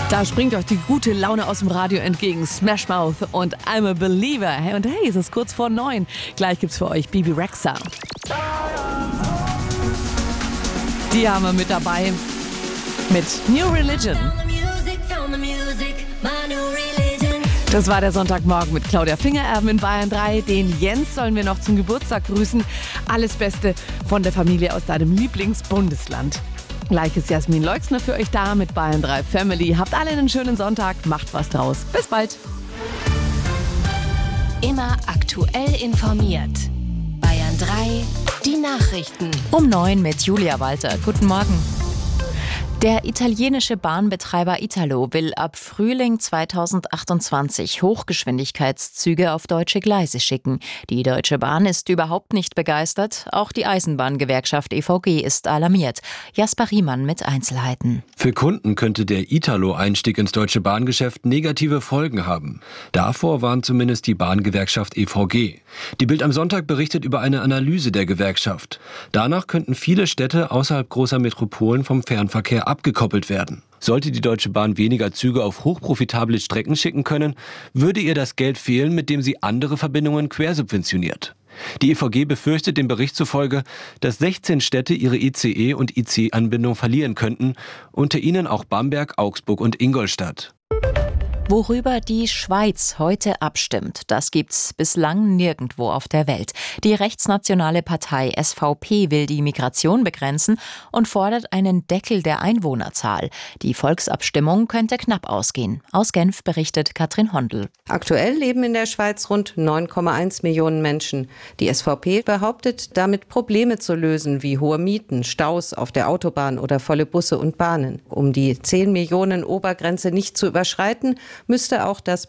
Da springt euch die gute Laune aus dem Radio entgegen. Smash Mouth und I'm a Believer. Und hey, es ist kurz vor 9. Gleich gibt's für euch Bibi Rexha. Die haben wir mit dabei. Mit New Religion. Das war der Sonntagmorgen mit Claudia Fingererben in Bayern 3. Den Jens sollen wir noch zum Geburtstag grüßen. Alles Beste von der Familie aus deinem Lieblingsbundesland. Gleich ist Jasmin Leixner für euch da mit Bayern 3 Family. Habt alle einen schönen Sonntag, macht was draus. Bis bald. Immer aktuell informiert. Bayern 3, die Nachrichten. Um 9 mit Julia Walter. Guten Morgen. Der italienische Bahnbetreiber Italo will ab Frühling 2028 Hochgeschwindigkeitszüge auf deutsche Gleise schicken. Die Deutsche Bahn ist überhaupt nicht begeistert. Auch die Eisenbahngewerkschaft EVG ist alarmiert. Jasper Riemann mit Einzelheiten. Für Kunden könnte der Italo-Einstieg ins deutsche Bahngeschäft negative Folgen haben. Davor warnt zumindest die Bahngewerkschaft EVG. Die Bild am Sonntag berichtet über eine Analyse der Gewerkschaft. Danach könnten viele Städte außerhalb großer Metropolen vom Fernverkehr abgekoppelt werden. Sollte die Deutsche Bahn weniger Züge auf hochprofitable Strecken schicken können, würde ihr das Geld fehlen, mit dem sie andere Verbindungen quersubventioniert. Die EVG befürchtet dem Bericht zufolge, dass 16 Städte ihre ICE- und IC-Anbindung verlieren könnten, unter ihnen auch Bamberg, Augsburg und Ingolstadt. Worüber die Schweiz heute abstimmt, das gibt's bislang nirgendwo auf der Welt. Die rechtsnationale Partei SVP will die Migration begrenzen und fordert einen Deckel der Einwohnerzahl. Die Volksabstimmung könnte knapp ausgehen. Aus Genf berichtet Katrin Hondl. Aktuell leben in der Schweiz rund 9,1 Millionen Menschen. Die SVP behauptet, damit Probleme zu lösen, wie hohe Mieten, Staus auf der Autobahn oder volle Busse und Bahnen. Um die 10 Millionen Obergrenze nicht zu überschreiten, müsste auch das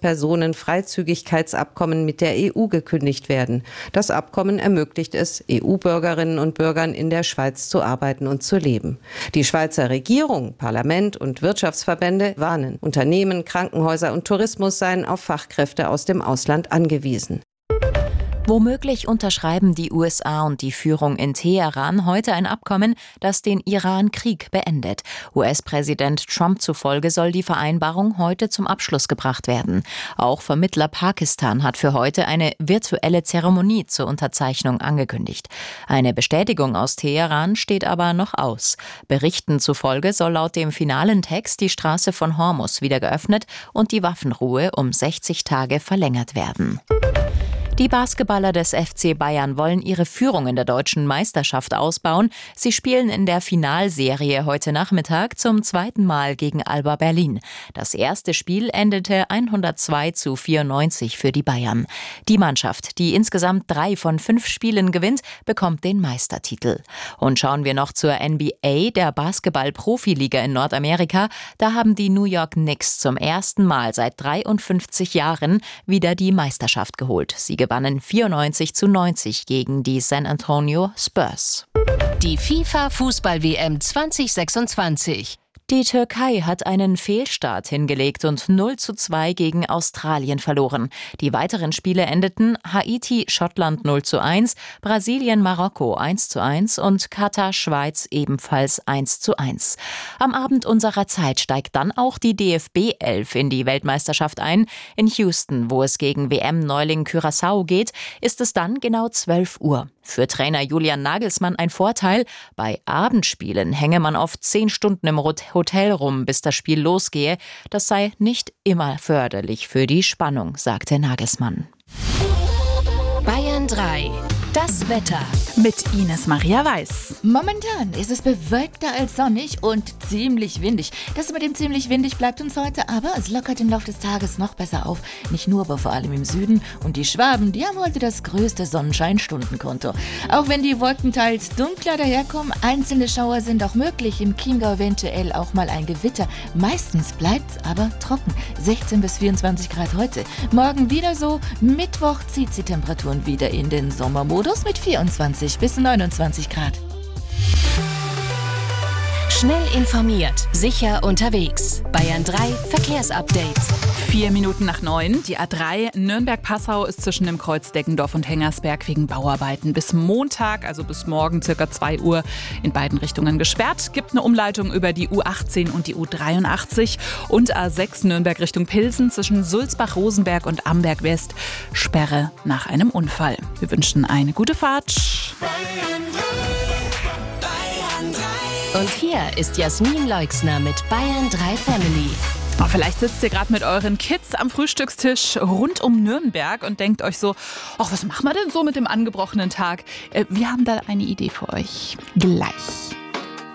Personenfreizügigkeitsabkommen mit der EU gekündigt werden. Das Abkommen ermöglicht es, EU-Bürgerinnen und Bürgern in der Schweiz zu arbeiten und zu leben. Die Schweizer Regierung, Parlament und Wirtschaftsverbände warnen. Unternehmen, Krankenhäuser und Tourismus seien auf Fachkräfte aus dem Ausland angewiesen. Womöglich unterschreiben die USA und die Führung in Teheran heute ein Abkommen, das den Iran-Krieg beendet. US-Präsident Trump zufolge soll die Vereinbarung heute zum Abschluss gebracht werden. Auch Vermittler Pakistan hat für heute eine virtuelle Zeremonie zur Unterzeichnung angekündigt. Eine Bestätigung aus Teheran steht aber noch aus. Berichten zufolge soll laut dem finalen Text die Straße von Hormuz wieder geöffnet und die Waffenruhe um 60 Tage verlängert werden. Die Basketballer des FC Bayern wollen ihre Führung in der deutschen Meisterschaft ausbauen. Sie spielen in der Finalserie heute Nachmittag zum zweiten Mal gegen Alba Berlin. Das erste Spiel endete 102:94 für die Bayern. Die Mannschaft, die insgesamt 3 von 5 Spielen gewinnt, bekommt den Meistertitel. Und schauen wir noch zur NBA, der Basketball-Profiliga in Nordamerika. Da haben die New York Knicks zum ersten Mal seit 53 Jahren wieder die Meisterschaft geholt. Sie gewannen 94:90 gegen die San Antonio Spurs. Die FIFA-Fußball-WM 2026. Die Türkei hat einen Fehlstart hingelegt und 0:2 gegen Australien verloren. Die weiteren Spiele endeten Haiti, Schottland 0:1, Brasilien, Marokko 1:1 und Katar, Schweiz ebenfalls 1:1. Am Abend unserer Zeit steigt dann auch die DFB-11 in die Weltmeisterschaft ein. In Houston, wo es gegen WM-Neuling Curaçao geht, ist es dann genau 12 Uhr. Für Trainer Julian Nagelsmann ein Vorteil: Bei Abendspielen hänge man oft 10 Stunden im Hotel rum, bis das Spiel losgehe. Das sei nicht immer förderlich für die Spannung, sagte Nagelsmann. Bayern 3. Das Wetter. Mit Ines Maria Weiß. Momentan ist es bewölkter als sonnig und ziemlich windig. Das mit dem ziemlich windig bleibt uns heute, aber es lockert im Laufe des Tages noch besser auf. Nicht nur, aber vor allem im Süden. Und die Schwaben, die haben heute das größte Sonnenschein-Stundenkonto. Auch wenn die Wolken teils dunkler daherkommen, einzelne Schauer sind auch möglich. Im Chiemgau eventuell auch mal ein Gewitter. Meistens bleibt's aber trocken. 16 bis 24 Grad heute. Morgen wieder so. Mittwoch zieht die Temperaturen wieder in den Sommermodus mit 24 bis 29 Grad. Schnell informiert, sicher unterwegs. Bayern 3 Verkehrsupdate. 9:04. Die A3 Nürnberg-Passau ist zwischen dem Kreuz Deggendorf und Hengersberg wegen Bauarbeiten bis Montag, also bis morgen ca. 2 Uhr, in beiden Richtungen gesperrt. Gibt eine Umleitung über die U18 und die U83 und A6 Nürnberg Richtung Pilsen zwischen Sulzbach-Rosenberg und Amberg-West. Sperre nach einem Unfall. Wir wünschen eine gute Fahrt. Und hier ist Jasmin Leixner mit Bayern 3 Family. Vielleicht sitzt ihr gerade mit euren Kids am Frühstückstisch rund um Nürnberg und denkt euch so, ach, was machen wir denn so mit dem angebrochenen Tag? Wir haben da eine Idee für euch. Gleich.